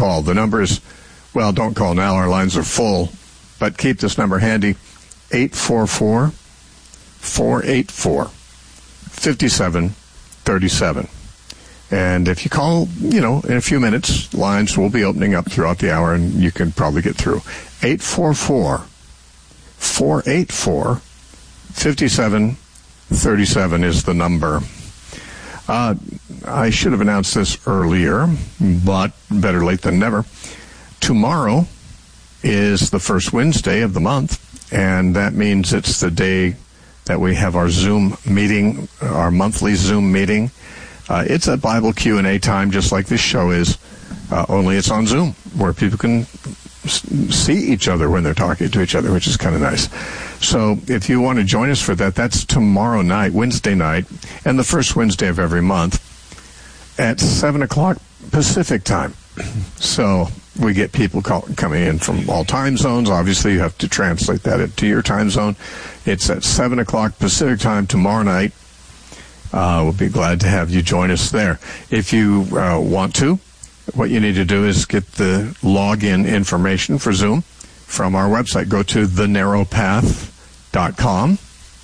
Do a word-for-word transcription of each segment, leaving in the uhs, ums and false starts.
call. The number is, well, don't call now. Our lines are full. But keep this number handy, eight four four, four eight four, five seven three seven. And if you call, you know, in a few minutes, lines will be opening up throughout the hour, and you can probably get through. eight four four, four eight four, five seven three seven is the number. Uh, I should have announced this earlier, but better late than never. Tomorrow is the first Wednesday of the month, and that means it's the day that we have our Zoom meeting, our monthly Zoom meeting. Uh, it's a Bible Q and A time, just like this show is, uh, only it's on Zoom, where people can s- see each other when they're talking to each other, which is kind of nice. So if you want to join us for that, that's tomorrow night, Wednesday night, and the first Wednesday of every month at seven o'clock Pacific time. So we get people call, coming in from all time zones. Obviously, you have to translate that into your time zone. It's at seven o'clock Pacific time tomorrow night. Uh, we'll be glad to have you join us there. If you uh, want to, what you need to do is get the login information for Zoom from our website. Go to the narrow path dot com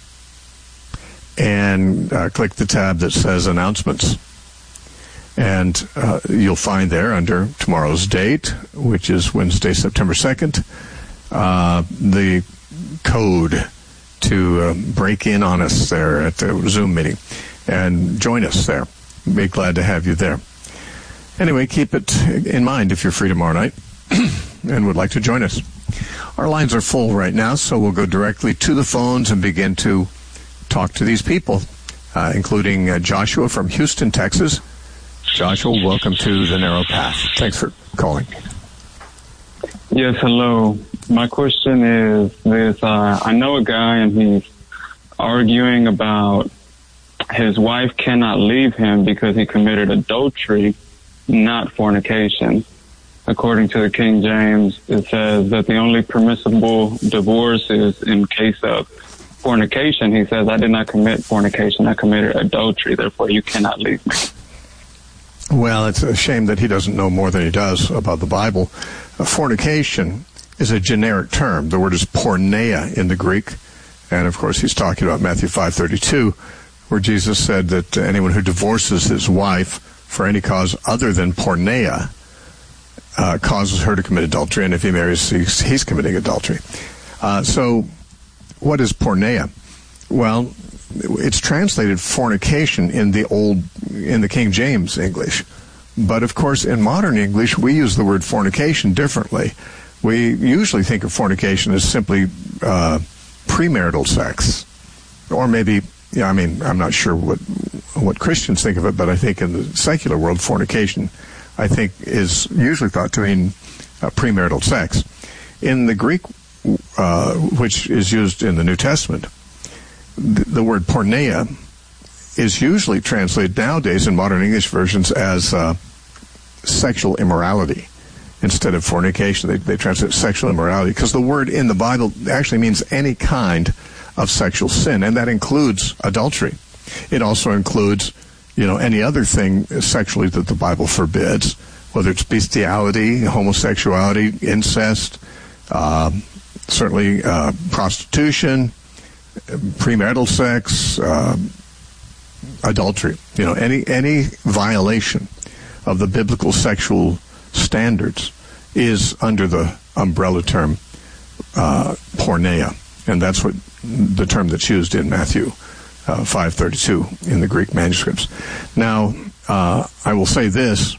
and uh, click the tab that says Announcements. And uh, you'll find there under tomorrow's date, which is Wednesday, September second, uh, the code to uh, break in on us there at the Zoom meeting. And join us there. Be glad to have you there. Anyway, keep it in mind if you're free tomorrow night and would like to join us. Our lines are full right now, so we'll go directly to the phones and begin to talk to these people, uh, including uh, Joshua from Houston, Texas. Joshua, welcome to The Narrow Path. Thanks for calling. Yes, hello. My question is this. Uh, I know a guy, and he's arguing about his wife cannot leave him because he committed adultery, not fornication. According to the King James, it says that the only permissible divorce is in case of fornication. He says, I did not commit fornication, I committed adultery, therefore you cannot leave me. Well, it's a shame that he doesn't know more than he does about the Bible. Uh, fornication is a generic term. The word is porneia in the Greek. And, of course, he's talking about Matthew five thirty-two, where Jesus said that anyone who divorces his wife for any cause other than porneia uh, causes her to commit adultery, and if he marries, he's, he's committing adultery. Uh, so what is porneia? Well, it's translated fornication in the old, in the King James English. But, of course, in modern English, we use the word fornication differently. We usually think of fornication as simply uh, premarital sex, or maybe, yeah, I mean, I'm not sure what what Christians think of it, but I think in the secular world, fornication, I think, is usually thought to mean uh, premarital sex. In the Greek, uh, which is used in the New Testament, the, the word porneia is usually translated nowadays in modern English versions as uh, sexual immorality. Instead of fornication, they, they translate sexual immorality, because the word in the Bible actually means any kind of sexual sin, and that includes adultery. It also includes, you know, any other thing sexually that the Bible forbids, whether it's bestiality, homosexuality, incest, uh, certainly uh, prostitution, premarital sex, uh, adultery. You know, any any violation of the biblical sexual standards is under the umbrella term uh, porneia, and that's what the term that's used in Matthew uh, five thirty-two in the Greek manuscripts. Now, uh, I will say this: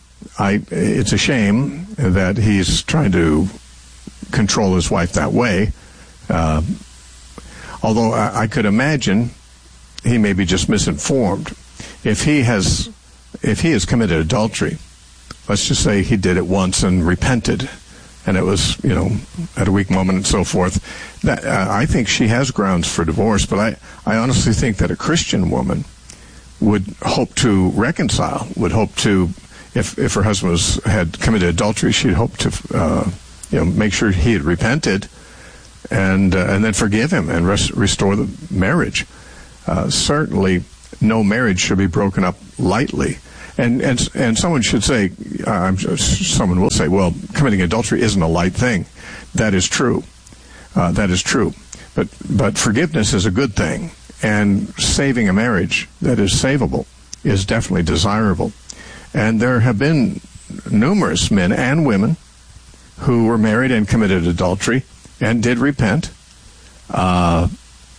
I it's a shame that he's trying to control his wife that way. Uh, although I, I could imagine he may be just misinformed. If he has, if he has committed adultery, let's just say he did it once and repented, and it was, you know, at a weak moment and so forth, that, uh, I think she has grounds for divorce, but I, I honestly think that a Christian woman would hope to reconcile, would hope to, if, if her husband was, had committed adultery, she'd hope to, uh, you know, make sure he had repented and, uh, and then forgive him and res- restore the marriage. Uh, certainly, no marriage should be broken up lightly. And and and someone should say, uh, someone will say, well, committing adultery isn't a light thing. That is true. Uh, that is true. But but forgiveness is a good thing, and saving a marriage that is savable is definitely desirable. And there have been numerous men and women who were married and committed adultery and did repent. Uh,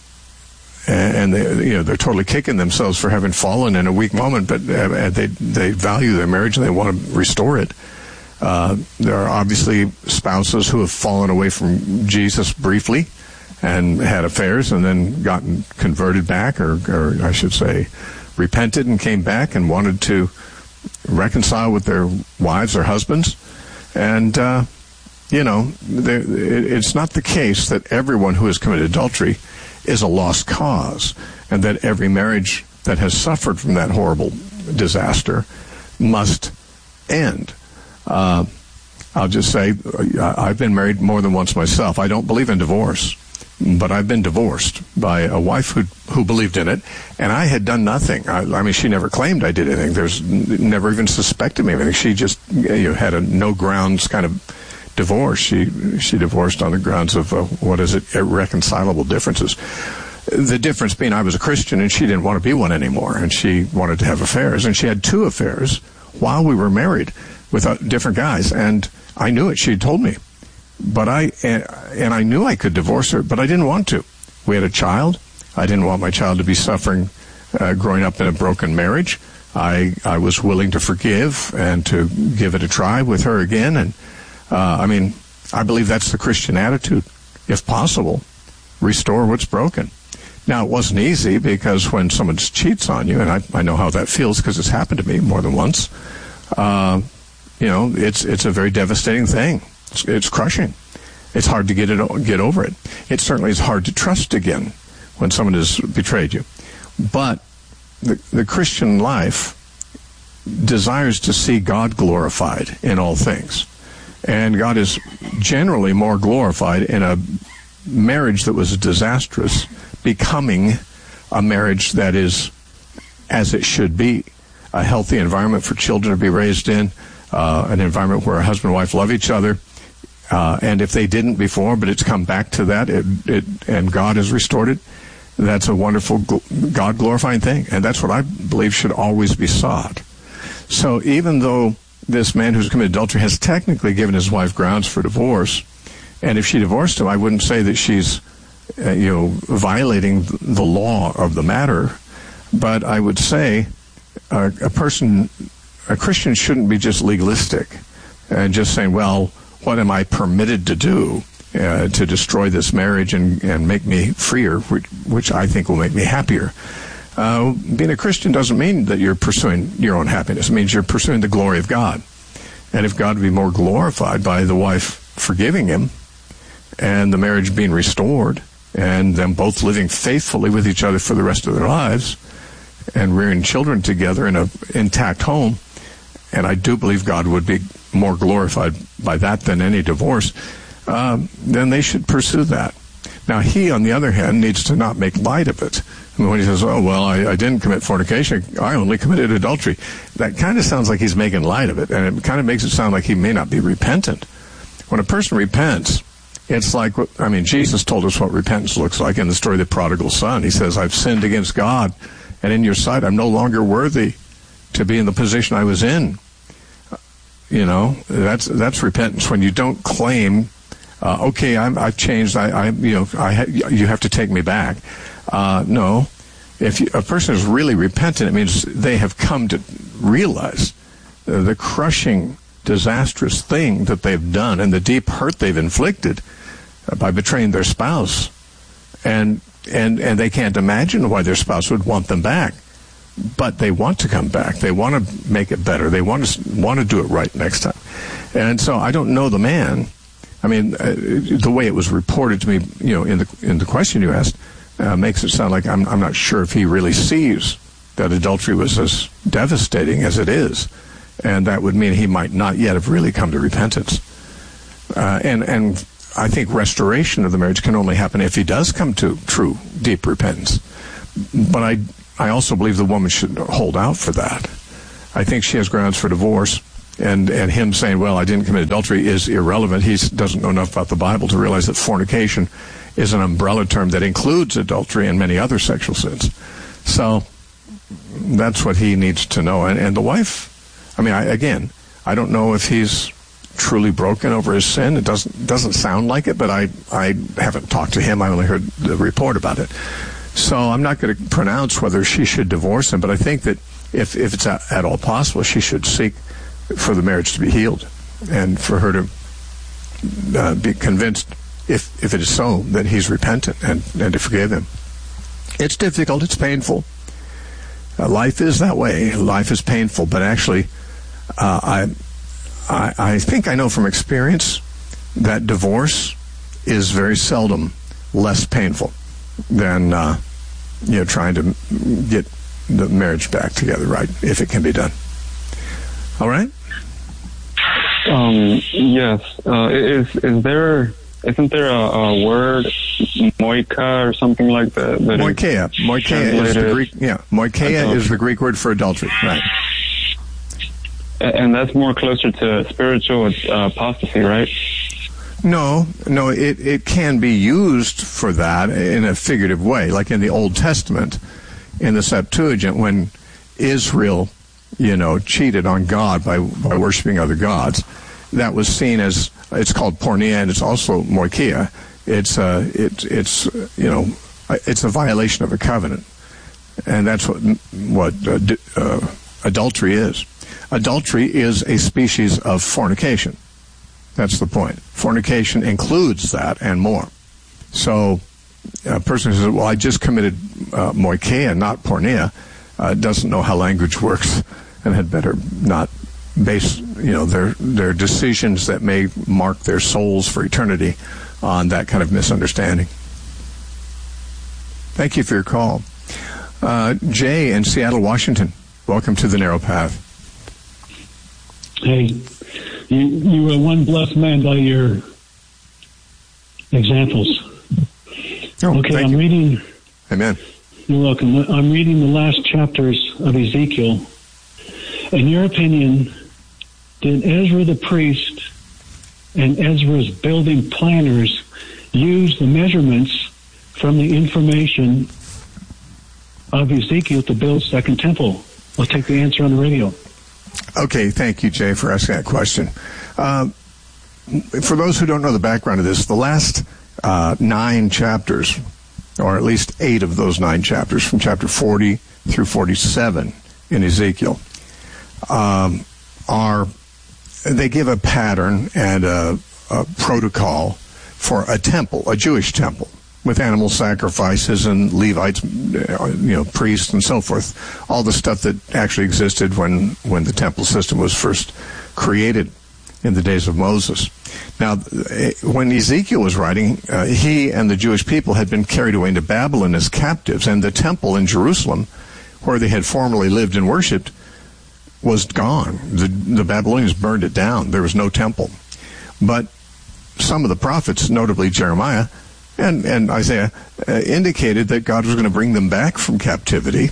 and they, you know, they're totally kicking themselves for having fallen in a weak moment, but uh, they they value their marriage and they want to restore it. Uh, there are obviously spouses who have fallen away from Jesus briefly and had affairs and then gotten converted back, or, or I should say, repented and came back and wanted to reconcile with their wives or husbands. And, uh, you know, it's not the case that everyone who has committed adultery is a lost cause, and that every marriage that has suffered from that horrible disaster must end. Uh, I'll just say, I've been married more than once myself. I don't believe in divorce, but I've been divorced by a wife who who believed in it, and I had done nothing. I, I mean, she never claimed I did anything. There's never even suspected me of anything. She just, you know, had a no grounds kind of divorce. She she divorced on the grounds of uh, what is it, irreconcilable differences. The difference being I was a Christian and she didn't want to be one anymore, and she wanted to have affairs, and she had two affairs while we were married with uh, different guys, and I knew it. She had told me. But I, and, and I knew I could divorce her, but I didn't want to. We had a child. I didn't want my child to be suffering uh, growing up in a broken marriage. I, I was willing to forgive and to give it a try with her again. And, uh, I mean, I believe that's the Christian attitude. If possible, restore what's broken. Now, it wasn't easy, because when someone cheats on you, and I, I know how that feels because it's happened to me more than once, uh, you know, it's, it's a very devastating thing. It's, it's crushing. It's hard to get it get over it. It certainly is hard to trust again when someone has betrayed you. But the, the Christian life desires to see God glorified in all things. And God is generally more glorified in a marriage that was disastrous becoming a marriage that is as it should be. A healthy environment for children to be raised in, uh, an environment where a husband and wife love each other. Uh, and if they didn't before, but it's come back to that, it, it, and God has restored it, that's a wonderful God-glorifying thing. And that's what I believe should always be sought. So even though this man who's committed adultery has technically given his wife grounds for divorce, and if she divorced him, I wouldn't say that she's, uh, you know, violating the law of the matter, but I would say uh, a person, a Christian shouldn't be just legalistic and just saying, well, what am I permitted to do uh, to destroy this marriage and, and make me freer, which, which I think will make me happier? Uh, being a Christian doesn't mean that you're pursuing your own happiness. It means you're pursuing the glory of God. And if God would be more glorified by the wife forgiving him and the marriage being restored and them both living faithfully with each other for the rest of their lives and rearing children together in an intact home, and I do believe God would be more glorified by that than any divorce, um, then they should pursue that. Now, he, on the other hand, needs to not make light of it. I mean, when he says, oh, well, I, I didn't commit fornication, I only committed adultery, that kind of sounds like he's making light of it, and it kind of makes it sound like he may not be repentant. When a person repents, it's like, I mean, Jesus told us what repentance looks like in the story of the prodigal son. He says, I've sinned against God, and in your sight I'm no longer worthy to be in the position I was in. You know, that's that's repentance. When you don't claim, uh, okay, I'm, I've changed. I, I, you know, I ha- you have to take me back. Uh, no, if you, a person is really repentant, it means they have come to realize uh, the crushing, disastrous thing that they've done and the deep hurt they've inflicted uh, by betraying their spouse, and and and they can't imagine why their spouse would want them back. But they want to come back. They want to make it better. They want to want to do it right next time. And so I don't know the man. I mean, uh, the way it was reported to me, you know, in the in the question you asked, uh, makes it sound like I'm I'm not sure if he really sees that adultery was as devastating as it is, and that would mean he might not yet have really come to repentance. Uh, and and I think restoration of the marriage can only happen if he does come to true, deep repentance. But I. I also believe the woman should hold out for that. I think she has grounds for divorce. And and him saying, well, I didn't commit adultery is irrelevant. He doesn't know enough about the Bible to realize that fornication is an umbrella term that includes adultery and many other sexual sins. So that's what he needs to know. And, and the wife, I mean, I, again, I don't know if he's truly broken over his sin. It doesn't doesn't sound like it, but I, I haven't talked to him. I only heard the report about it. So I'm not going to pronounce whether she should divorce him, but I think that if, if it's at, at all possible, she should seek for the marriage to be healed, and for her to uh, be convinced, if if it is so, that he's repentant and, and to forgive him. It's difficult. It's painful. Uh, life is that way. Life is painful, but actually, uh, I, I I think I know from experience that divorce is very seldom less painful than uh, you know trying to get the marriage back together, right? If it can be done. All right. Um, yes. Uh, is is there isn't there a, a word moika or something like that? that Moikeia. Moikeia is the Greek. Yeah, moikeia adultery. Is the Greek word for adultery. Right. And that's more closer to spiritual uh, apostasy, right? No, no. It it can be used for that in a figurative way, like in the Old Testament, in the Septuagint, when Israel, you know, cheated on God by, by worshiping other gods. That was seen as, it's called porneia, and it's also moikeia. It's, uh, it, it's, you know, it's a violation of a covenant. And that's what, what uh, uh, adultery is. Adultery is a species of fornication. That's the point. Fornication includes that and more. So a person who says, well, I just committed uh, moikeia, not porneia, uh, doesn't know how language works, and had better not base, you know, their their decisions that may mark their souls for eternity on that kind of misunderstanding. Thank you for your call. Uh, Jay in Seattle, Washington. Welcome to the Narrow Path. Hey, you, you were one blessed man by your examples. Oh, okay, thank I'm you. reading. Amen. You're welcome. I'm reading the last chapters of Ezekiel. In your opinion, did Ezra the priest and Ezra's building planners use the measurements from the information of Ezekiel to build Second Temple? I'll take the answer on the radio. Okay, thank you, Jay, for asking that question. Uh, for those who don't know the background of this, the last uh, nine chapters, or at least eight of those nine chapters, from chapter forty through forty-seven in Ezekiel, um, are they give a pattern and a, a protocol for a temple, a Jewish temple, with animal sacrifices and Levites, you know, priests and so forth, all the stuff that actually existed when, when the temple system was first created in the days of Moses. Now, when Ezekiel was writing, uh, he and the Jewish people had been carried away into Babylon as captives, and the temple in Jerusalem, where they had formerly lived and worshipped, was gone. The, the Babylonians burned it down. There was no temple. But some of the prophets, notably Jeremiah and, and Isaiah, uh, indicated that God was going to bring them back from captivity,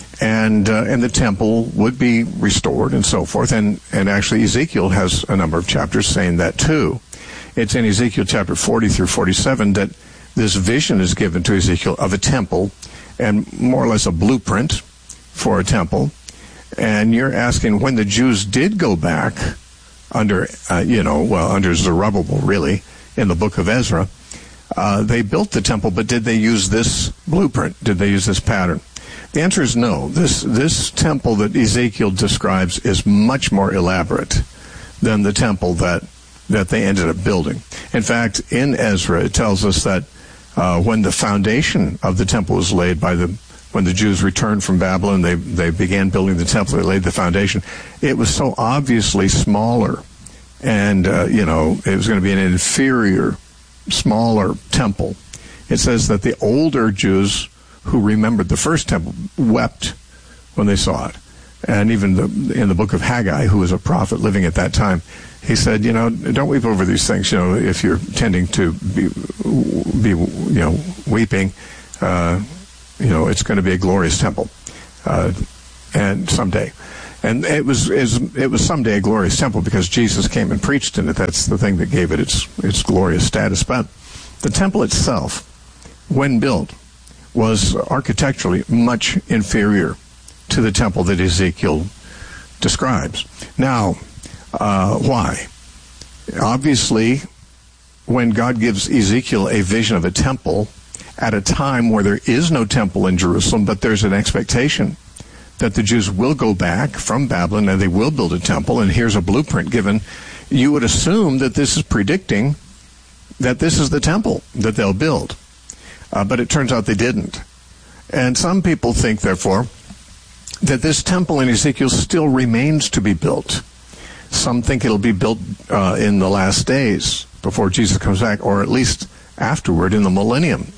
and uh, and the temple would be restored and so forth. And, and actually Ezekiel has a number of chapters saying that too. It's in Ezekiel chapter forty through forty-seven that this vision is given to Ezekiel of a temple, and more or less a blueprint for a temple. And you're asking, when the Jews did go back under, uh, you know, well, under Zerubbabel, really, in the book of Ezra, uh, they built the temple, but did they use this blueprint? Did they use this pattern? The answer is no. This this temple that Ezekiel describes is much more elaborate than the temple that that they ended up building. In fact, in Ezra, it tells us that uh, when the foundation of the temple was laid by the when the Jews returned from Babylon, they they began building the temple. They laid the foundation. It was so obviously smaller, and uh, you know, it was going to be an inferior, smaller temple. It says that the older Jews who remembered the first temple wept when they saw it. And even the, in the book of Haggai, who was a prophet living at that time, he said, you know, don't weep over these things. You know, if you're tending to be, be you know, weeping, uh, you know, it's going to be a glorious temple, uh, and someday. And it was, it was someday a glorious temple because Jesus came and preached in it. That's the thing that gave it its, its glorious status. But the temple itself, when built, was architecturally much inferior to the temple that Ezekiel describes. Now, uh, why? Obviously, when God gives Ezekiel a vision of a temple at a time where there is no temple in Jerusalem, but there's an expectation that the Jews will go back from Babylon and they will build a temple, and here's a blueprint given, you would assume that this is predicting that this is the temple that they'll build. Uh, but it turns out they didn't. And some people think, therefore, that this temple in Ezekiel still remains to be built. Some think it'll be built uh, in the last days before Jesus comes back, or at least afterward in the millennium.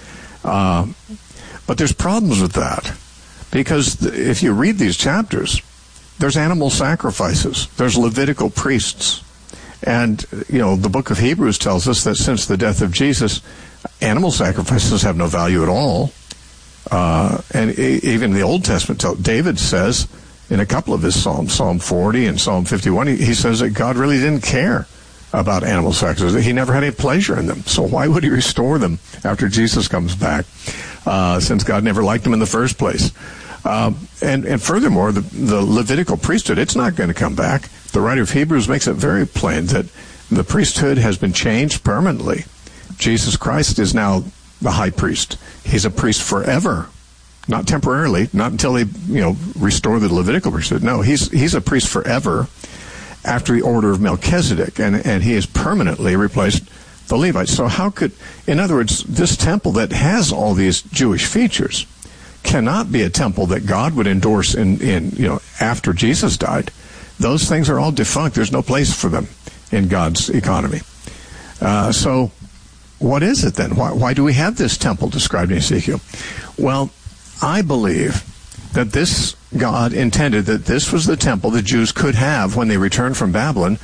Uh, but there's problems with that, because th- if you read these chapters, there's animal sacrifices, there's Levitical priests, and you know the book of Hebrews tells us that since the death of Jesus, animal sacrifices have no value at all. Uh, and e- even the Old Testament, tell- David says in a couple of his Psalms, Psalm forty and Psalm fifty-one, he, he says that God really didn't care about animal sacrifices. He never had any pleasure in them. So why would he restore them after Jesus comes back, uh, since God never liked them in the first place? Uh, and, and furthermore, the, the Levitical priesthood, it's not going to come back. The writer of Hebrews makes it very plain that the priesthood has been changed permanently. Jesus Christ is now the high priest. He's a priest forever, not temporarily, not until they, you know, restore the Levitical priesthood. No, he's he's a priest forever after the order of Melchizedek, and, and he has permanently replaced the Levites. So how could, in other words, this temple that has all these Jewish features cannot be a temple that God would endorse in, in you know, after Jesus died. Those things are all defunct. There's no place for them in God's economy. Uh, so what is it then? Why, why do we have this temple described in Ezekiel? Well, I believe that this God intended that this was the temple the Jews could have when they returned from Babylon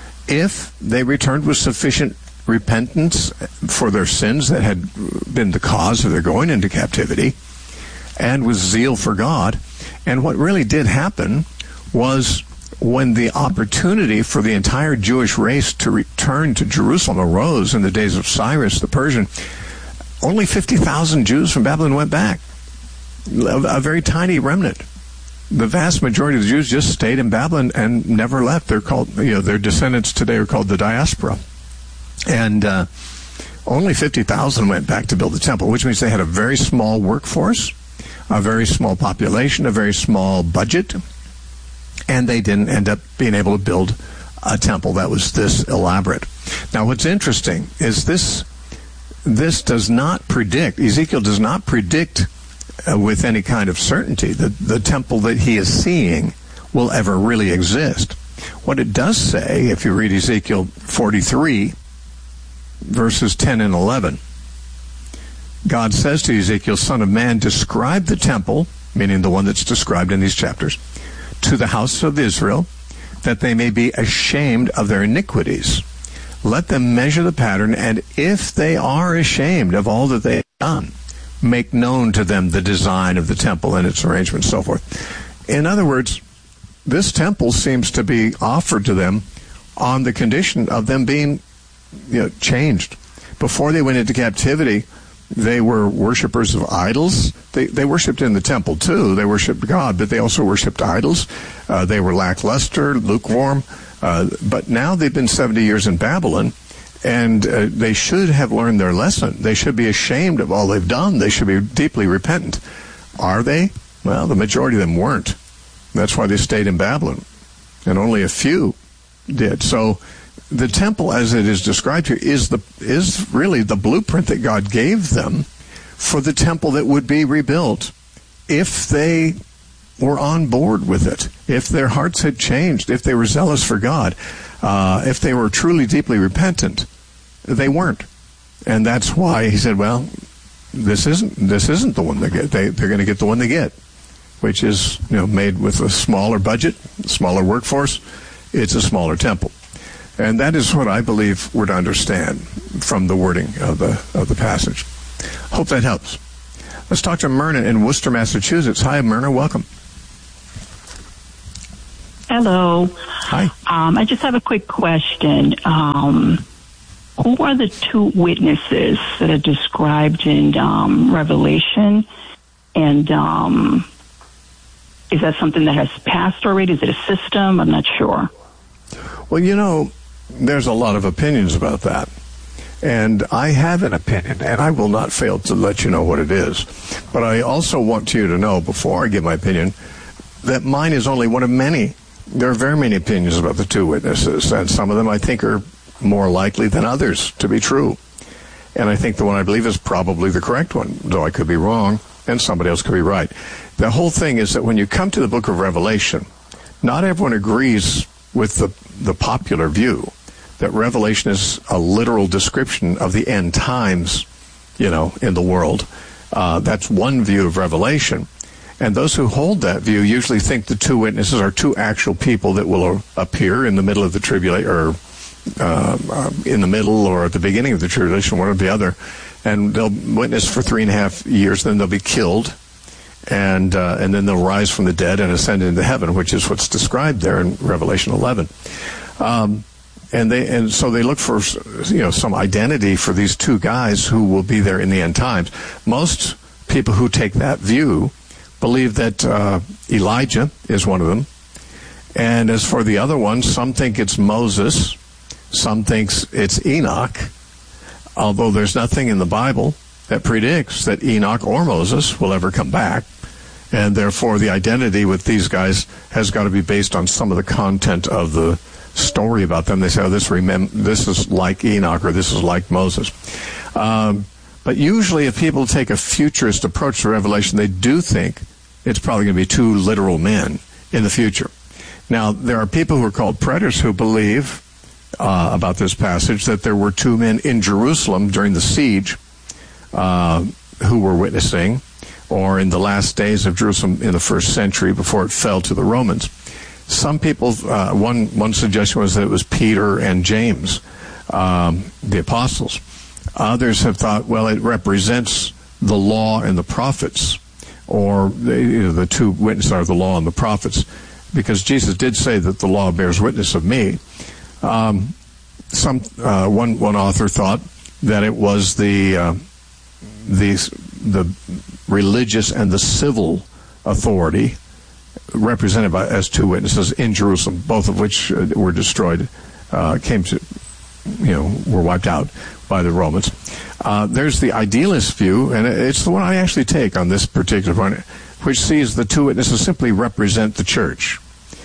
if they returned with sufficient repentance for their sins that had been the cause of their going into captivity, and with zeal for God. And what really did happen was when the opportunity for the entire Jewish race to return to Jerusalem arose in the days of Cyrus the Persian, only fifty thousand Jews from Babylon went back. A very tiny remnant. The vast majority of the Jews just stayed in Babylon and never left. They're called, you know, their descendants today are called the diaspora. And uh, only fifty thousand went back to build the temple, which means they had a very small workforce, a very small population, a very small budget, and they didn't end up being able to build a temple that was this elaborate. Now, what's interesting is this, this does not predict, Ezekiel does not predict Uh, with any kind of certainty that the temple that he is seeing will ever really exist. What it does say, if you read Ezekiel forty-three, verses ten and eleven, God says to Ezekiel, "Son of man, describe the temple," meaning the one that's described in these chapters, "to the house of Israel, that they may be ashamed of their iniquities. Let them measure the pattern, and if they are ashamed of all that they have done, make known to them the design of the temple and its arrangement," and so forth. In other words, this temple seems to be offered to them on the condition of them being, you know, changed. Before they went into captivity, they were worshipers of idols. They they worshipped in the temple too. They worshipped God, but they also worshipped idols. Uh, they were lackluster, lukewarm. Uh, but now they've been seventy years in Babylon, and uh, they should have learned their lesson. They should be ashamed of all they've done. They should be deeply repentant. Are they? Well, the majority of them weren't. That's why they stayed in Babylon. And only a few did. So the temple, as it is described here, is the is really the blueprint that God gave them for the temple that would be rebuilt if they were on board with it, if their hearts had changed, if they were zealous for God, uh, if they were truly deeply repentant. They weren't, and that's why he said, "Well, this isn't this isn't the one they get. They they're going to get the one they get, which is, you know, made with a smaller budget, smaller workforce. It's a smaller temple." And that is what I believe we're to understand from the wording of the of the passage. Hope that helps. Let's talk to Myrna in Worcester, Massachusetts. Hi, Myrna. Welcome. Hello. Hi. Um, I just have a quick question. Um, who are the two witnesses that are described in um, Revelation? And um, is that something that has passed already? Is it a system? I'm not sure. Well, you know, there's a lot of opinions about that. And I have an opinion, and I will not fail to let you know what it is. But I also want you to know, before I give my opinion, that mine is only one of many. There are very many opinions about the two witnesses, and some of them I think are more likely than others to be true. And I think the one I believe is probably the correct one, though I could be wrong, and somebody else could be right. The whole thing is that when you come to the book of Revelation, not everyone agrees with the, the popular view that Revelation is a literal description of the end times, you know, in the world. Uh, that's one view of Revelation. And those who hold that view usually think the two witnesses are two actual people that will appear in the middle of the tribulation, or uh, uh, in the middle or at the beginning of the tribulation, one or the other. And they'll witness for three and a half years, then they'll be killed. And uh, and then they'll rise from the dead and ascend into heaven, which is what's described there in Revelation eleven. Um, and they and so they look for, you know, some identity for these two guys who will be there in the end times. Most people who take that view believe that uh, Elijah is one of them. And as for the other ones, some think it's Moses, some thinks it's Enoch, although there's nothing in the Bible that predicts that Enoch or Moses will ever come back. And therefore, the identity with these guys has got to be based on some of the content of the story about them. They say, oh, this, remem- this is like Enoch, or this is like Moses. Um, but usually, if people take a futurist approach to Revelation, they do think it's probably going to be two literal men in the future. Now, there are people who are called preterists who believe uh, about this passage that there were two men in Jerusalem during the siege uh, who were witnessing, or in the last days of Jerusalem in the first century before it fell to the Romans. Some people, uh, one one suggestion was that it was Peter and James, um, the apostles. Others have thought, well, it represents the law and the prophets, or the, you know, the two witnesses are the law and the prophets, because Jesus did say that the law bears witness of me. Um, some uh, one one author thought that it was the uh, the the religious and the civil authority represented by as two witnesses in Jerusalem, both of which uh, were destroyed, uh, came to, you know, were wiped out by the Romans. Uh, there's the idealist view, and it's the one I actually take on this particular point, which sees the two witnesses simply represent the church.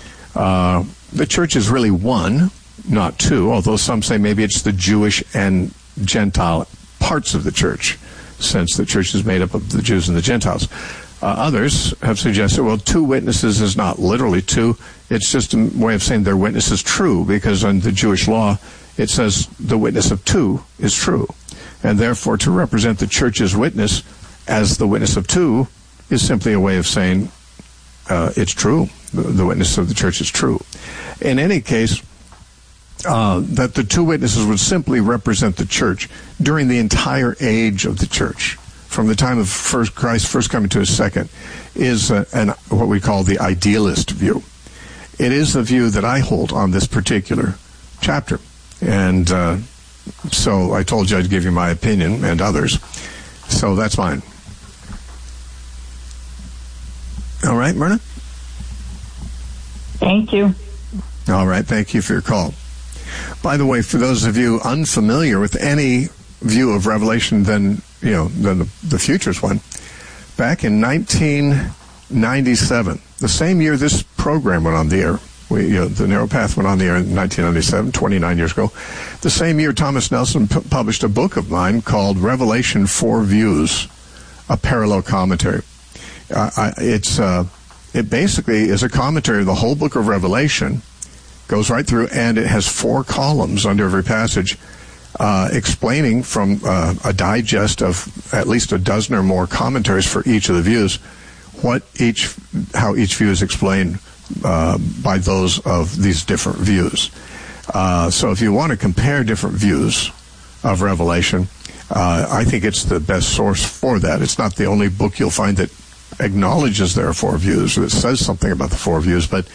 Uh, the church is really one, not two, although some say maybe it's the Jewish and Gentile parts of the church, since the church is made up of the Jews and the Gentiles. Uh, others have suggested, well, two witnesses is not literally two. It's just a way of saying their witness is true, because in the Jewish law, it says the witness of two is true. And therefore, to represent the church's witness as the witness of two is simply a way of saying uh, it's true. The, the witness of the church is true. In any case, uh, that the two witnesses would simply represent the church during the entire age of the church, from the time of first Christ first coming to his second, is uh, an, what we call the idealist view. It is the view that I hold on this particular chapter. And uh, so I told you I'd give you my opinion, and others. So that's mine. All right, Myrna? Thank you. All right, thank you for your call. By the way, for those of you unfamiliar with any view of Revelation than, you know, than the, the futures one, back in nineteen ninety-seven, the same year this program went on the air, we, you know, the Narrow Path went on the air in nineteen ninety-seven, twenty-nine years ago, the same year Thomas Nelson p- published a book of mine called Revelation Four Views, a parallel commentary. Uh, I, it's uh, it basically is a commentary of the whole book of Revelation, goes right through, and it has four columns under every passage, uh, explaining from uh, a digest of at least a dozen or more commentaries for each of the views, what each, how each view is explained uh, by those of these different views. Uh, so if you want to compare different views of Revelation, uh, I think it's the best source for that. It's not the only book you'll find that acknowledges there are four views or that says something about the four views, but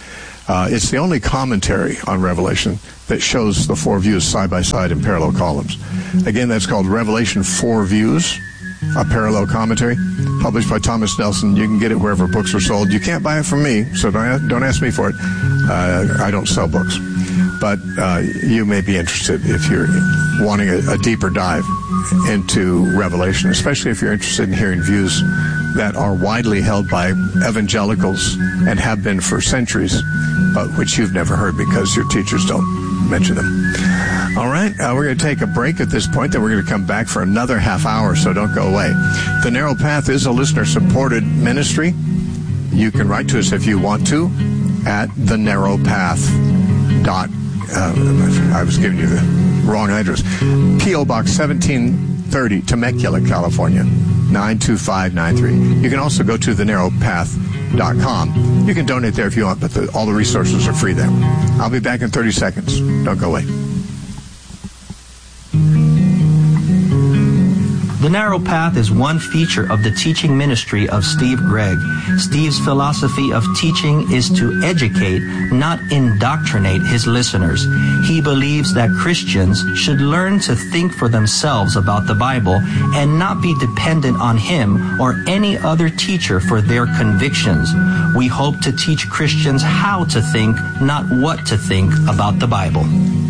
Uh, it's the only commentary on Revelation that shows the four views side by side in parallel columns. Again, that's called Revelation Four Views, a parallel commentary, published by Thomas Nelson. You can get it wherever books are sold. You can't buy it from me, so don't, don't ask me for it. Uh, I don't sell books. But uh, you may be interested if you're wanting a, a deeper dive into Revelation, especially if you're interested in hearing views that are widely held by evangelicals and have been for centuries, but which you've never heard because your teachers don't mention them. All right, uh, we're going to take a break at this point, then we're going to come back for another half hour, so don't go away. The Narrow Path is a listener-supported ministry. You can write to us if you want to at the narrow path dot uh, I was giving you the wrong address. P O Box seventeen thirty, Temecula, California, nine two five nine three. You can also go to the narrow path dot com. You can donate there if you want, but the, all the resources are free there. I'll be back in thirty seconds. Don't go away. The Narrow Path is one feature of the teaching ministry of Steve Gregg. Steve's philosophy of teaching is to educate, not indoctrinate his listeners. He believes that Christians should learn to think for themselves about the Bible and not be dependent on him or any other teacher for their convictions. We hope to teach Christians how to think, not what to think about the Bible.